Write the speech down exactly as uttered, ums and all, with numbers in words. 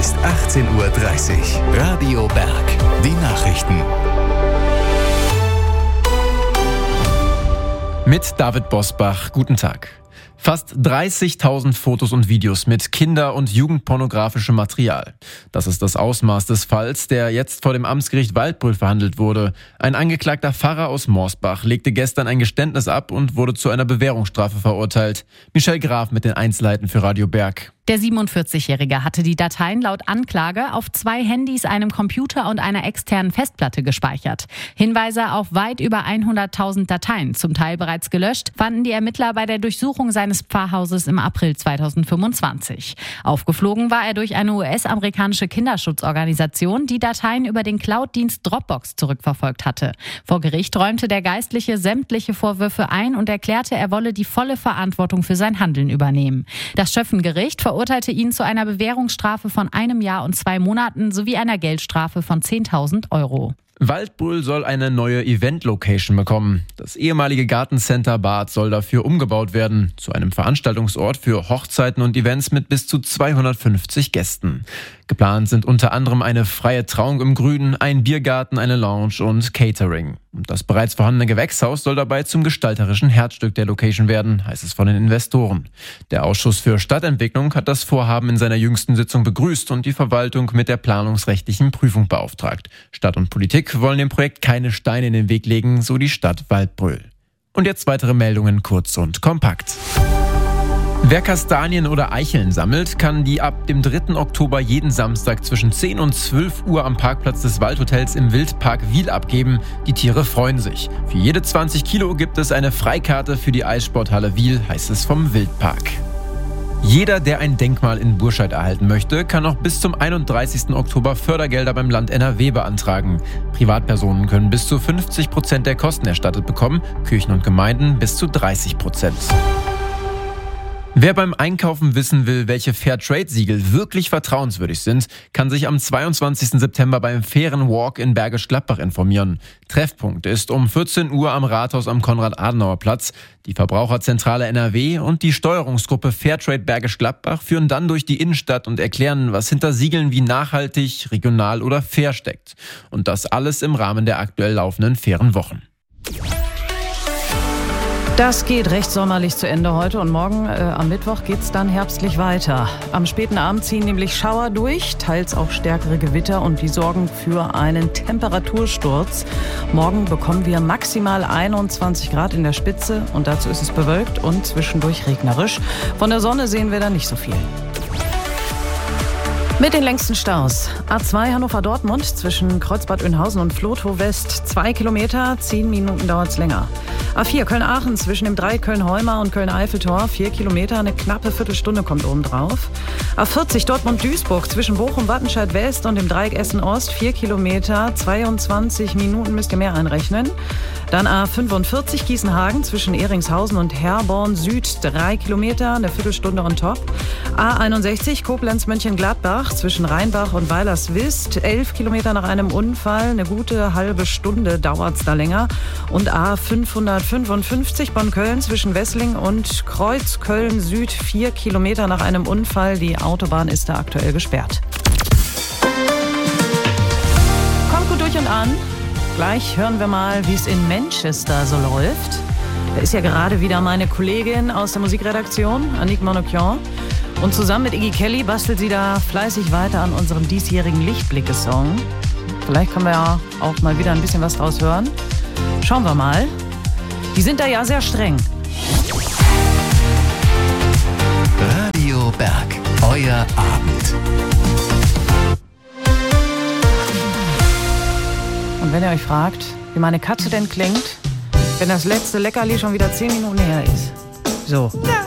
ist achtzehn Uhr dreißig. Radio Berg. Die Nachrichten. Mit David Bosbach. Guten Tag. Fast dreißigtausend Fotos und Videos mit kinder- und jugendpornografischem Material. Das ist das Ausmaß des Falls, der jetzt vor dem Amtsgericht Waldbröl verhandelt wurde. Ein angeklagter Pfarrer aus Morsbach legte gestern ein Geständnis ab und wurde zu einer Bewährungsstrafe verurteilt. Michelle Graf mit den Einzelheiten für Radio Berg. Der siebenundvierzigjährige hatte die Dateien laut Anklage auf zwei Handys, einem Computer und einer externen Festplatte gespeichert. Hinweise auf weit über hunderttausend Dateien, zum Teil bereits gelöscht, fanden die Ermittler bei der Durchsuchung seines Pfarrhauses im April zweitausendfünfundzwanzig. Aufgeflogen war er durch eine U S-amerikanische Kinderschutzorganisation, die Dateien über den Cloud-Dienst Dropbox zurückverfolgt hatte. Vor Gericht räumte der Geistliche sämtliche Vorwürfe ein und erklärte, er wolle die volle Verantwortung für sein Handeln übernehmen. Das Schöffengericht verurteilte ihn zu einer Bewährungsstrafe von einem Jahr und zwei Monaten sowie einer Geldstrafe von zehntausend Euro. Waldbröl soll eine neue Event-Location bekommen. Das ehemalige Gartencenter Bad soll dafür umgebaut werden, zu einem Veranstaltungsort für Hochzeiten und Events mit bis zu zweihundertfünfzig Gästen. Geplant sind unter anderem eine freie Trauung im Grünen, ein Biergarten, eine Lounge und Catering. Und das bereits vorhandene Gewächshaus soll dabei zum gestalterischen Herzstück der Location werden, heißt es von den Investoren. Der Ausschuss für Stadtentwicklung hat das Vorhaben in seiner jüngsten Sitzung begrüßt und die Verwaltung mit der planungsrechtlichen Prüfung beauftragt. Stadt und Politik wollen dem Projekt keine Steine in den Weg legen, so die Stadt Waldbröl. Und jetzt weitere Meldungen kurz und kompakt. Wer Kastanien oder Eicheln sammelt, kann die ab dem dritten Oktober jeden Samstag zwischen zehn und zwölf Uhr am Parkplatz des Waldhotels im Wildpark Wil abgeben. Die Tiere freuen sich. Für jede zwanzig Kilo gibt es eine Freikarte für die Eissporthalle Wil, heißt es vom Wildpark. Jeder, der ein Denkmal in Burscheid erhalten möchte, kann noch bis zum einunddreißigsten Oktober Fördergelder beim Land N R W beantragen. Privatpersonen können bis zu fünfzig Prozent der Kosten erstattet bekommen, Kirchen und Gemeinden bis zu dreißig Prozent. Wer beim Einkaufen wissen will, welche Fairtrade-Siegel wirklich vertrauenswürdig sind, kann sich am zweiundzwanzigsten September beim Fairen Walk in Bergisch Gladbach informieren. Treffpunkt ist um vierzehn Uhr am Rathaus am Konrad-Adenauer-Platz. Die Verbraucherzentrale N R W und die Steuerungsgruppe Fairtrade Bergisch Gladbach führen dann durch die Innenstadt und erklären, was hinter Siegeln wie nachhaltig, regional oder fair steckt. Und das alles im Rahmen der aktuell laufenden Fairen Wochen. Das geht recht sommerlich zu Ende heute und morgen äh, am Mittwoch geht's dann herbstlich weiter. Am späten Abend ziehen nämlich Schauer durch, teils auch stärkere Gewitter und die sorgen für einen Temperatursturz. Morgen bekommen wir maximal einundzwanzig Grad in der Spitze und dazu ist es bewölkt und zwischendurch regnerisch. Von der Sonne sehen wir dann nicht so viel. Mit den längsten Staus. A zwei Hannover-Dortmund zwischen Kreuzbad Oeynhausen und Vlotho West. Zwei Kilometer, zehn Minuten dauert's länger. A vier Köln-Aachen zwischen dem Dreieck Köln-Heuma und Köln-Eiffeltor. Vier Kilometer, eine knappe Viertelstunde kommt oben drauf. A vierzig Dortmund-Duisburg zwischen Bochum-Wattenscheid West und dem Dreieck Essen-Ost. Vier Kilometer, zweiundzwanzig Minuten müsst ihr mehr einrechnen. Dann A fünfundvierzig Gießenhagen zwischen Ehringshausen und Herborn Süd. Drei Kilometer, eine Viertelstunde on top. A einundsechzig Koblenz-Mönchengladbach zwischen Rheinbach und Weilerswist. Elf Kilometer nach einem Unfall, eine gute halbe Stunde dauert's da länger. Und A fünfhundertfünfundfünfzig Bonn-Köln zwischen Wessling und Kreuz Köln Süd. Vier Kilometer nach einem Unfall. Die Autobahn ist da aktuell gesperrt. Kommt gut durch und an. Gleich hören wir mal, wie es in Manchester so läuft. Da ist ja gerade wieder meine Kollegin aus der Musikredaktion, Annick Monocchian. Und zusammen mit Iggy Kelly bastelt sie da fleißig weiter an unserem diesjährigen Lichtblicke-Song. Vielleicht können wir ja auch mal wieder ein bisschen was draus hören. Schauen wir mal. Die sind da ja sehr streng. Radio Berg, euer Abend. Und wenn ihr euch fragt, wie meine Katze denn klingt, wenn das letzte Leckerli schon wieder zehn Minuten her ist. So.